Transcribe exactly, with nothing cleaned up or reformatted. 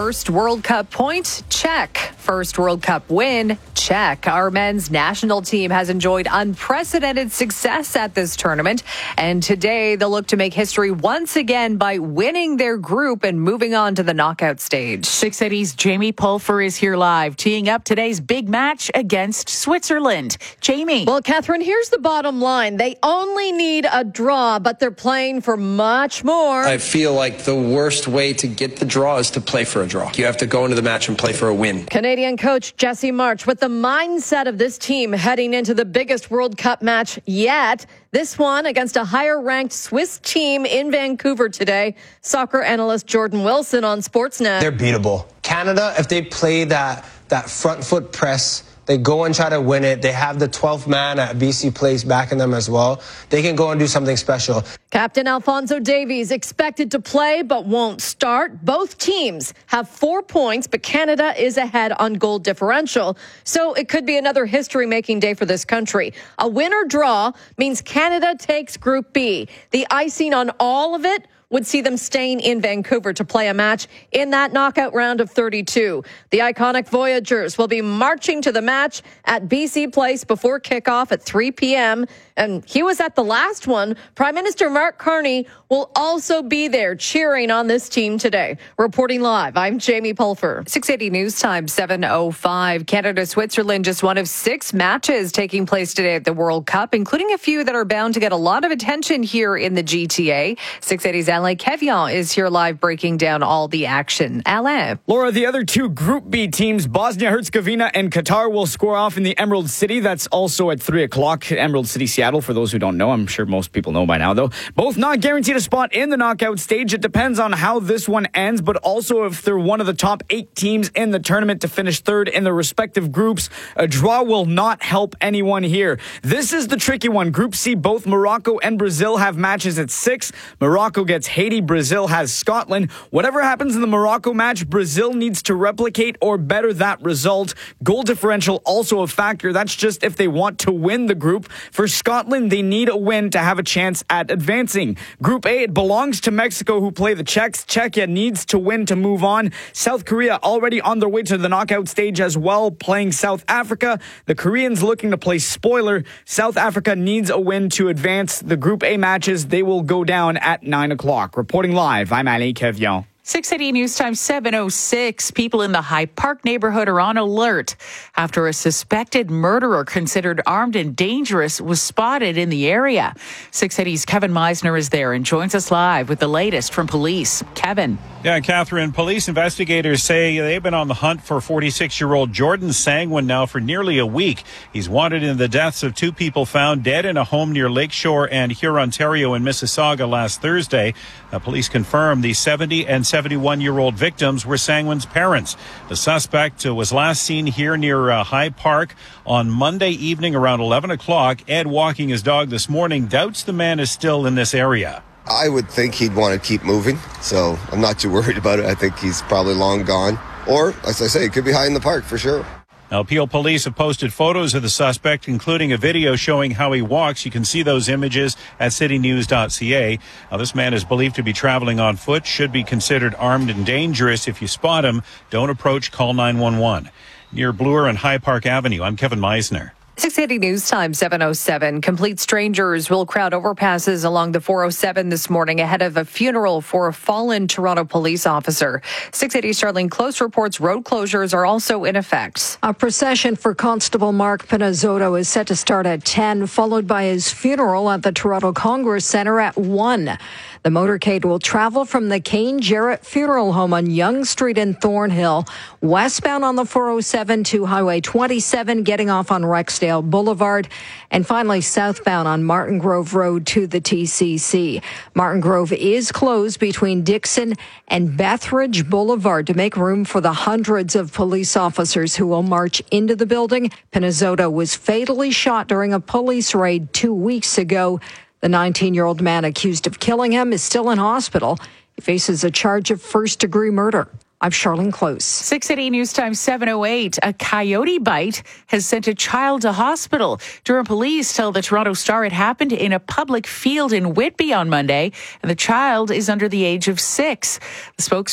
First World Cup point? Check. First World Cup win? Check. Our men's national team has enjoyed unprecedented success at this tournament, and today they'll look to make history once again by winning their group and moving on to the knockout stage. six eighty's Jamie Pulfer is here live, teeing up today's big match against Switzerland. Jamie. Well, Catherine, here's the bottom line. They only need a draw, but they're playing for much more. I feel like the worst way to get the draw is to play for a draw. You have to go into the match and play for a win. Canadian coach Jesse March with the mindset of this team heading into the biggest World Cup match yet. This one against a higher-ranked Swiss team in Vancouver today. Soccer analyst Jordan Wilson on Sportsnet. They're beatable. Canada, if they play that, that front foot press, they go and try to win it. They have the twelfth man at B C Place backing them as well. They can go and do something special. Captain Alphonso Davies expected to play but won't start. Both teams have four points, but Canada is ahead on goal differential. So it could be another history-making day for this country. A win or draw means Canada takes Group B. The icing on all of it would see them staying in Vancouver to play a match in that knockout round of thirty-two. The iconic Voyageurs will be marching to the match at B C Place before kickoff at three p.m. And he was at the last one. Prime Minister Mark Carney will also be there cheering on this team today. Reporting live, I'm Jamie Pulfer. six eighty News Time, seven oh five. Canada-Switzerland, just one of six matches taking place today at the World Cup, including a few that are bound to get a lot of attention here in the G T A. six eighty's Alain Kevian is here live breaking down all the action. Alain. Laura, the other two Group B teams, Bosnia-Herzegovina and Qatar, will score off in the Emerald City. That's also at three o'clock. Emerald City, Seattle, for those who don't know. I'm sure most people know by now, though. Both not guaranteed a spot in the knockout stage. It depends on how this one ends, but also if they're one of the top eight teams in the tournament to finish third in their respective groups. A draw will not help anyone here. This is the tricky one. Group C, both Morocco and Brazil have matches at six. Morocco gets Haiti. Brazil has Scotland. Whatever happens in the Morocco match, Brazil needs to replicate or better that result. Goal differential also a factor. That's just if they want to win the group. For Scotland, they need a win to have a chance at advancing. Group A, it belongs to Mexico, who play the Czechs. Czechia needs to win to move on. South Korea already on their way to the knockout stage as well, playing South Africa. The Koreans looking to play spoiler. South Africa needs a win to advance. The Group A matches, they will go down at nine o'clock. Reporting live, I'm Alain Kevian. six eighty News Time, seven oh six. People in the High Park neighborhood are on alert after a suspected murderer considered armed and dangerous was spotted in the area. six eighty's Kevin Meisner is there and joins us live with the latest from police. Kevin. Yeah, Catherine, police investigators say they've been on the hunt for forty-six-year-old Jordan Sangwin now for nearly a week. He's wanted in the deaths of two people found dead in a home near Lakeshore and Hurontario in Mississauga last Thursday. Uh, police confirmed the seventy and seventy-one-year-old victims were Sangwin's parents. The suspect uh, was last seen here near uh, High Park on Monday evening around eleven o'clock. Ed, walking his dog this morning, doubts the man is still in this area. I would think he'd want to keep moving, so I'm not too worried about it. I think he's probably long gone. Or, as I say, he could be high in the park for sure. Now, Peel police have posted photos of the suspect, including a video showing how he walks. You can see those images at city news dot c a. Now, this man is believed to be traveling on foot, should be considered armed and dangerous. If you spot him, don't approach, call nine one one. Near Bloor and High Park Avenue, I'm Kevin Meisner. six eighty News Time, seven oh seven. Complete strangers will crowd overpasses along the four oh seven this morning ahead of a funeral for a fallen Toronto police officer. six eighty Starling Close reports road closures are also in effect. A procession for Constable Mark Pinazzotto is set to start at ten, followed by his funeral at the Toronto Congress Centre at one. The motorcade will travel from the Kane Jarrett Funeral Home on Yonge Street in Thornhill, westbound on the four oh seven to Highway twenty-seven, getting off on Rexdale Boulevard, and finally southbound on Martin Grove Road to the T C C. Martin Grove is closed between Dixon and Bethridge Boulevard to make room for the hundreds of police officers who will march into the building. Pinazzotto was fatally shot during a police raid two weeks ago. The nineteen-year-old man accused of killing him is still in hospital. He faces a charge of first-degree murder. I'm Charlene Close. six eighty News Time, seven oh eight. A coyote bite has sent a child to hospital. Durham police tell the Toronto Star it happened in a public field in Whitby on Monday, and the child is under the age of six. The spokesperson